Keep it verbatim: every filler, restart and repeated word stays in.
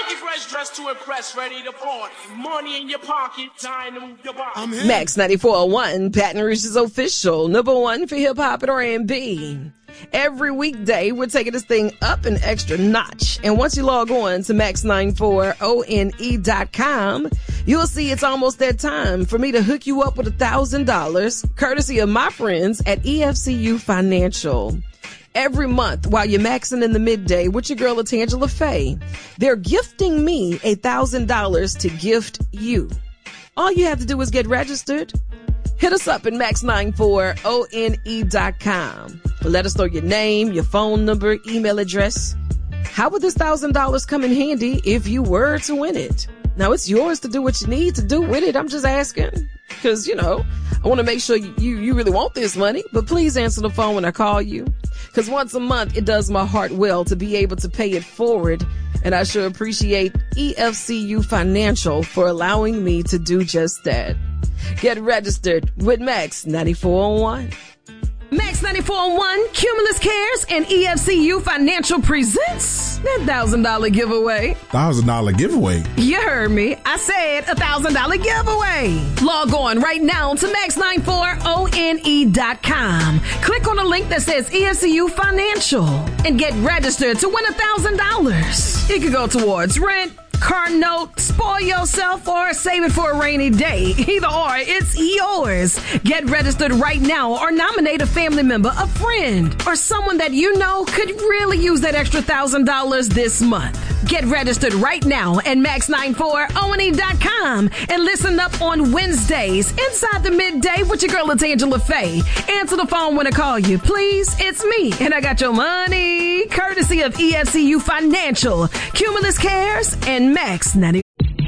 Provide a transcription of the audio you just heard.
Funky fresh dressed to impress, ready to party. Money in your pocket, time to move your body. Max ninety-four oh one, Baton Rouge's official number one for hip hop and R and B. Every weekday, we're taking this thing up an extra notch. And once you log on to max nine four one dot com, you'll see it's almost that time for me to hook you up with one thousand dollars, courtesy of my friends at E F C U Financial. Every month, while you're maxing in the midday with your girl, Latangela Faye, they're gifting me one thousand dollars to gift you. All you have to do is get registered. Hit us up at max nine four one dot com. Let us know your name, your phone number, email address. How would this one thousand dollars come in handy if you were to win it? Now, it's yours to do what you need to do with it. I'm just asking because, you know, I want to make sure you, you, you really want this money. But please answer the phone when I call you, because once a month, it does my heart well to be able to pay it forward. And I sure appreciate E F C U Financial for allowing me to do just that. Get registered with Max ninety-four oh one. Max ninety-four oh one, Cumulus Cares, and E F C U Financial presents that one thousand dollars giveaway. one thousand dollars giveaway? You heard me. I said a one thousand dollars giveaway. Log on right now to max nine four one dot com. Click on the link that says E F C U Financial and get registered to win one thousand dollars. It could go towards rent, car note, spoil yourself, or save it for a rainy day. Either or, it's yours. Get registered right now or nominate a family member, a friend, or someone that you know could really use that extra one thousand dollars this month. Get registered right now at max nine four one dot com and listen up on Wednesdays inside the midday with your girl, Latangela Faye. Answer the phone when I call you. Please, it's me, and I got your money. Courtesy of E F C U Financial, Cumulus Cares, and Max ninety.